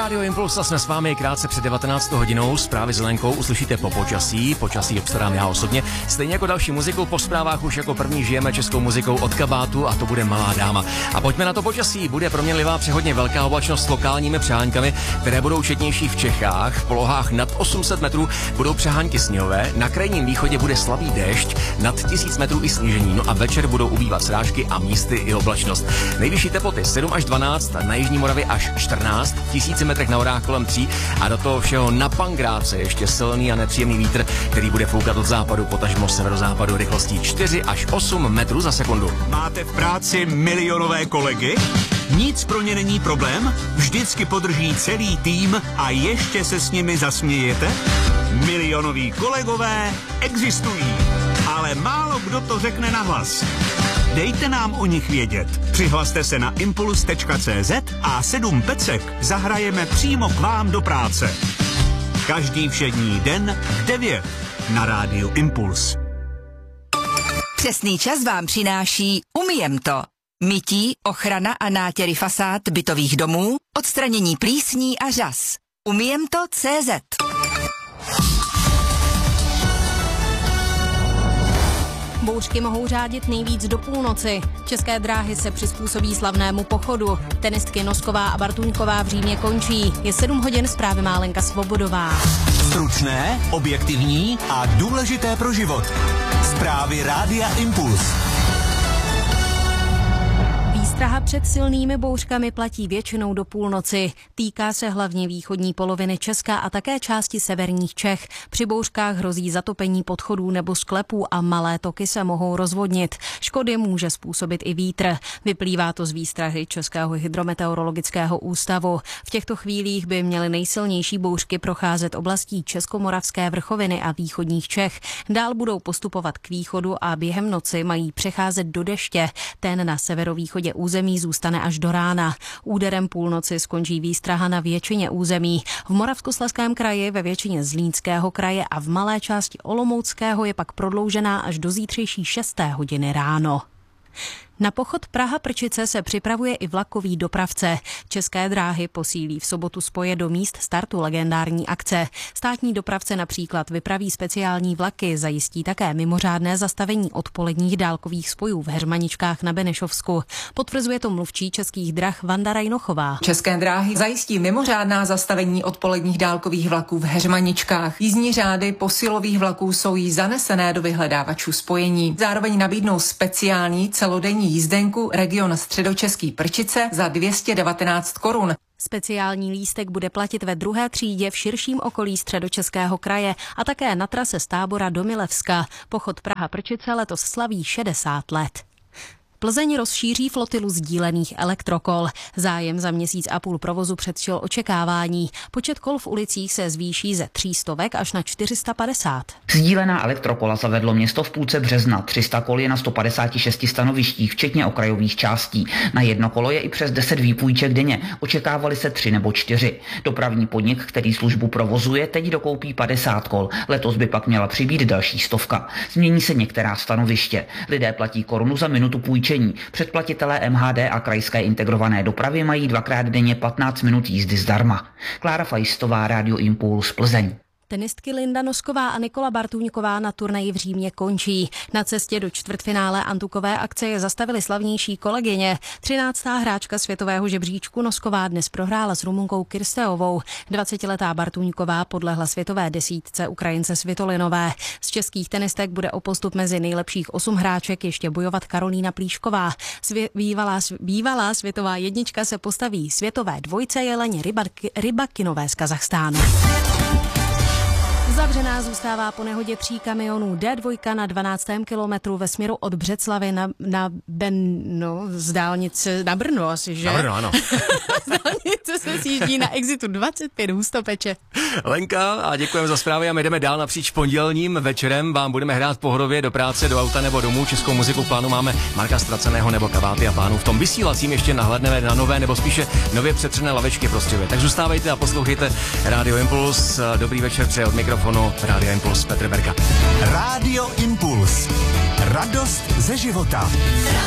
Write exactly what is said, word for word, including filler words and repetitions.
Rádio Impuls a jsme s vámi krátce před devatenáctou hodinou. Zprávy s Lenkou uslyšíte po počasí. Počasí obstarám já osobně. Stejně jako další muziku, po zprávách už jako první žijeme českou muzikou od kabátu a to bude Malá dáma. A pojďme na to počasí. Bude proměnlivá přehodně velká oblačnost s lokálními přeháňkami, které budou četnější v Čechách. V polohách nad osm set metrů budou přehánky sněhové. Na krajním východě bude slabý déšť, nad tisíc metrů i snížení. No a večer budou ubývat srážky a místy i oblačnost. Nejvyšší teploty sedm až dvanáct, na jižní Moravě až čtrnáct, v tisíci metrech na horách kolem tří a do toho všeho na Pangráce ještě silný a nepříjemný vítr, který bude foukat od západu potažmo severozápadu rychlostí čtyři až osm metrů za sekundu. Máte v práci milionové kolegy? Nic pro ně není problém? Vždycky podrží celý tým a ještě se s nimi zasmějete? Milionoví kolegové existují, ale málo kdo to řekne nahlas. Dejte nám o nich vědět. Přihlaste se na impuls tečka cé zet a sedm pecek zahrajeme přímo k vám do práce. Každý všední den v devět na rádiu Impuls. Přesný čas vám přináší Umiem to. Mytí, ochrana a nátěry fasád bytových domů, odstranění plísní a řas. Umiem to tečka cé zet. Bouřky mohou řádit nejvíc do půlnoci. České dráhy se přizpůsobí slavnému pochodu. Tenistky Nosková a Bartuňková v Římě končí. Je sedm hodin, zprávy má Lenka Svobodová. Stručné, objektivní a důležité pro život. Zprávy Rádia Impuls. Výstraha před silnými bouřkami platí většinou do půlnoci. Týká se hlavně východní poloviny Česka a také části severních Čech. Při bouřkách hrozí zatopení podchodů nebo sklepů a malé toky se mohou rozvodnit. Škody může způsobit i vítr. Vyplývá to z výstrahy Českého hydrometeorologického ústavu. V těchto chvílích by měly nejsilnější bouřky procházet oblastí Českomoravské vrchoviny a východních Čech. Dál budou postupovat k východu a během noci mají přecházet do deště. Ten na severovýchodě území zůstane až do rána. Úderem půlnoci skončí výstraha na většině území. V Moravskoslezském kraji, ve většině Zlínského kraje a v malé části Olomouckého je pak prodloužená až do zítřejší šesté hodiny ráno. Na pochod Praha-Prčice se připravuje i vlakový dopravce. České dráhy posílí v sobotu spoje do míst startu legendární akce. Státní dopravce například vypraví speciální vlaky, zajistí také mimořádné zastavení odpoledních dálkových spojů v Heřmaničkách na Benešovsku. Potvrzuje to mluvčí Českých drah Vanda Rajnochová. České dráhy zajistí mimořádná zastavení odpoledních dálkových vlaků v Heřmaničkách. Jízdní řády posilových vlaků jsou jí zanesené do vyhledávačů spojení. Zároveň nabídnou speciální celodenní jízdenku region Středočeský Prčice za dvě stě devatenáct korun. Speciální lístek bude platit ve druhé třídě v širším okolí Středočeského kraje a také na trase z Tábora do Milevska. Pochod Praha-Prčice letos slaví šedesát let. Plzeň rozšíří flotilu sdílených elektrokol. Zájem za měsíc a půl provozu předčil očekávání. Počet kol v ulicích se zvýší ze tří stovek až na čtyři sta padesát. Sdílená elektrokola zavedlo město v půlce března. tři sta kol je na sto padesáti šesti stanovištích, včetně okrajových částí. Na jedno kolo je i přes deset výpůjček denně. Očekávali se tři nebo čtyři. Dopravní podnik, který službu provozuje, teď dokoupí padesát kol. Letos by pak měla přibýt další stovka. Změní se některá stanoviště. Lidé platí korunu za minutu půjčení. Předplatitelé M H D a krajské integrované dopravy mají dvakrát denně patnáct minut jízdy zdarma. Klára Fajstová, Rádio Impuls, Plzeň. Tenistky Linda Nosková a Nikola Bartuňková na turnaji v Římě končí. Na cestě do čtvrtfinále antukové akce je zastavili slavnější kolegyně. třináctá hráčka světového žebříčku Nosková dnes prohrála s Rumunkou Kirsteovou. dvacetiletá Bartuňková podlehla světové desítce Ukrajince Svitolinové. Z českých tenistek bude o postup mezi nejlepších osm hráček ještě bojovat Karolína Plíšková. Svě- bývalá, bývalá světová jednička se postaví světové dvojce Jeleně Rybak- Rybakinové z Kazachstánu. Zavřená zůstává po nehodě tří kamionů D dva na dvanáctém kilometru ve směru od Břeclavy na, na Ben, no, z dálnice na Brno asi, že? Na Brno, ano. Z dálnice se sjíždí na exitu dvacet pět Hustopeče. Lenka, a děkujeme za zprávy a my jdeme dál napříč pondělním večerem. Vám budeme hrát pohodově do práce, do auta nebo domů. Českou muziku v plánu máme Marka Ztraceného nebo Kaváty a pánů. V tom vysílacím ještě nahlédneme na nové nebo spíše nově přetřené lavečky prostřevy. Tak zůstávejte a poslouchejte Rádio Impuls. Dobrý večer, přeje od mikrofonu Rádio Impuls Petr Berka. Rádio Impuls. Radost ze života.